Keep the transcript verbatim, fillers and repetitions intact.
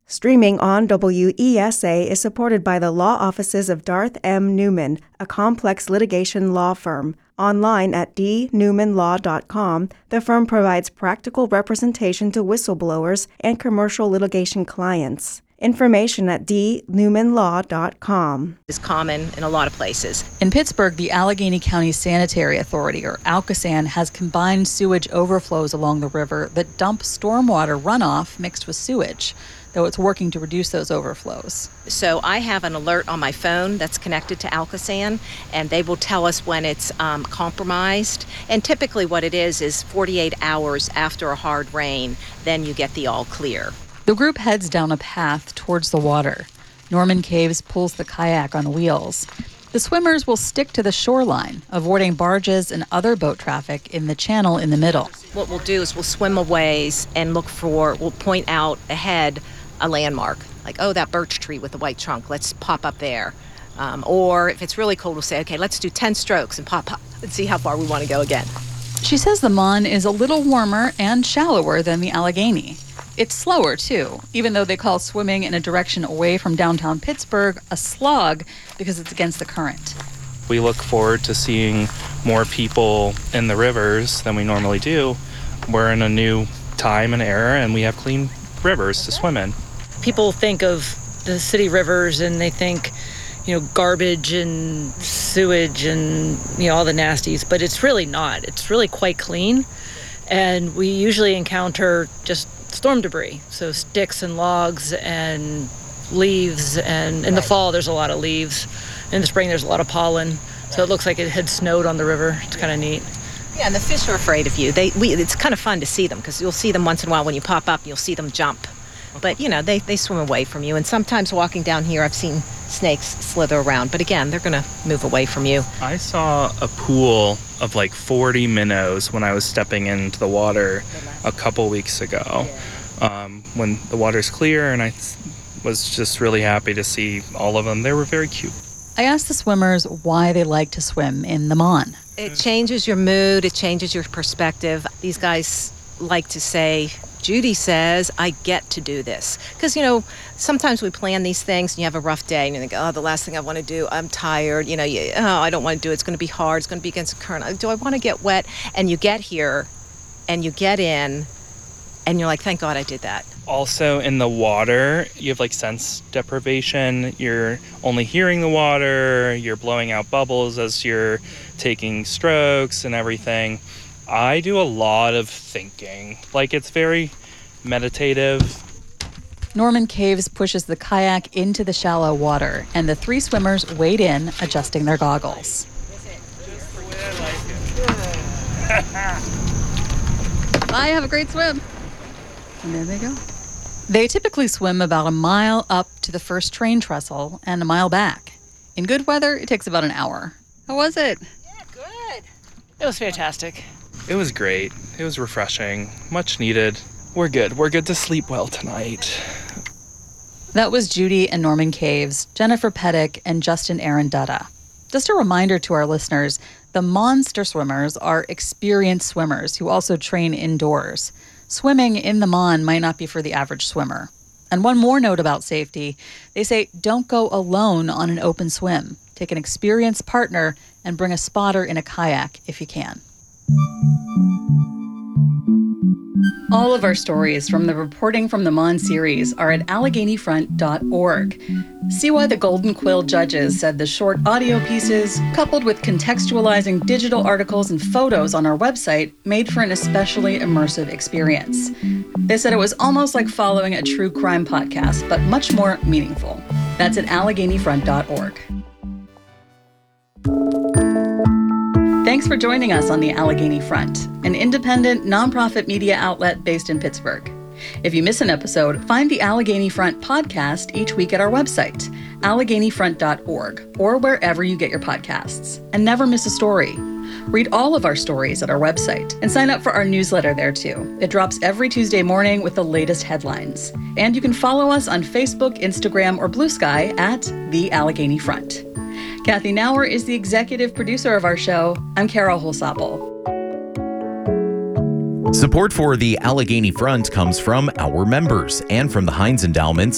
Streaming on W E S A is supported by the law offices of Darth M. Newman, a complex litigation law firm. Online at d newman law dot com, the firm provides practical representation to whistleblowers and commercial litigation clients. Information at d newman law dot com. Is common in a lot of places. In Pittsburgh, the Allegheny County Sanitary Authority, or ALCASAN, has combined sewage overflows along the river that dump stormwater runoff mixed with sewage, though it's working to reduce those overflows. So I have an alert on my phone that's connected to ALCASAN, and they will tell us when it's um, compromised. And typically what it is is forty-eight hours after a hard rain, then you get the all clear. The group heads down a path towards the water. Norman Caves pulls the kayak on wheels. The swimmers will stick to the shoreline, avoiding barges and other boat traffic in the channel in the middle. What we'll do is we'll swim a ways and look for, we'll point out ahead a landmark, like, oh, that birch tree with the white trunk, let's pop up there. Um, or if it's really cold, we'll say, okay, let's do ten strokes and pop up and see how far we want to go again. She says the Mon is a little warmer and shallower than the Allegheny. It's slower, too, even though they call swimming in a direction away from downtown Pittsburgh a slog because it's against the current. We look forward to seeing more people in the rivers than we normally do. We're in a new time and era, and we have clean rivers to swim in. People think of the city rivers and they think, you know, garbage and sewage and, you know, all the nasties, but it's really not. It's really quite clean, and we usually encounter just storm debris, so sticks and logs and leaves, and in the fall there's a lot of leaves. In the spring there's a lot of pollen, so it looks like it had snowed on the river. It's kind of neat. Yeah, and the fish are afraid of you. They, we, it's kind of fun to see them because you'll see them once in a while when you pop up, you'll see them jump. But, you know, they, they swim away from you. And sometimes walking down here, I've seen snakes slither around. But again, they're going to move away from you. I saw a pool of like forty minnows when I was stepping into the water a couple weeks ago. Um, when the water's clear, and I th- was just really happy to see all of them. They were very cute. I asked the swimmers why they like to swim in the Mon. It changes your mood. It changes your perspective. These guys like to say, Judy says, I get to do this. Because, you know, sometimes we plan these things and you have a rough day and you think, oh, the last thing I want to do, I'm tired. You know, you, oh, I don't want to do it. It's going to be hard. It's going to be against the current. Do I want to get wet? And you get here and you get in and you're like, thank God I did that. Also in the water, you have like sense deprivation. You're only hearing the water. You're blowing out bubbles as you're taking strokes and everything. I do a lot of thinking. Like, it's very meditative. Norman Caves pushes the kayak into the shallow water, and the three swimmers wade in, adjusting their goggles. Bye, have a great swim. And there they go. They typically swim about a mile up to the first train trestle and a mile back. In good weather, it takes about an hour. How was it? Yeah, good. It was fantastic. It was great. It was refreshing. Much needed. We're good. We're good to sleep well tonight. That was Judy and Norman Caves, Jennifer Pettick, and Justin Arendutta. Just a reminder to our listeners, the Monster Swimmers are experienced swimmers who also train indoors. Swimming in the Mon might not be for the average swimmer. And one more note about safety. They say don't go alone on an open swim. Take an experienced partner and bring a spotter in a kayak if you can. All of our stories from the Reporting from the Mon series are at allegheny front dot org. See why the Golden Quill judges said the short audio pieces, coupled with contextualizing digital articles and photos on our website, made for an especially immersive experience. They said it was almost like following a true crime podcast, but much more meaningful. That's at allegheny front dot org. Thanks for joining us on the Allegheny Front, an independent, nonprofit media outlet based in Pittsburgh. If you miss an episode, find the Allegheny Front podcast each week at our website, allegheny front dot org, or wherever you get your podcasts. And never miss a story. Read all of our stories at our website and sign up for our newsletter there too. It drops every Tuesday morning with the latest headlines. And you can follow us on Facebook, Instagram, or Blue Sky at The Allegheny Front. Kathy Nauer is the executive producer of our show. I'm Carol Holsapple. Support for the Allegheny Front comes from our members and from the Heinz Endowments,